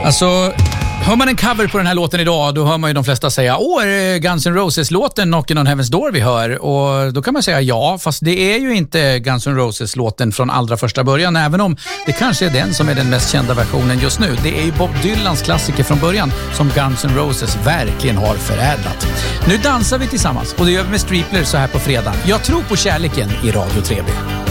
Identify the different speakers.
Speaker 1: Alltså, hör man en cover på den här låten idag, då hör man ju de flesta säga är det Guns N' Roses-låten Knockin' on Heaven's Door vi hör? Och då kan man säga ja, fast det är ju inte Guns N' Roses-låten från allra första början, även om det kanske är den som är den mest kända versionen just nu. Det är ju Bob Dylans klassiker från början som Guns N' Roses verkligen har förädlat. Nu dansar vi tillsammans och det gör vi med Streepler så här på fredag. Jag tror på kärleken i Radio 3B.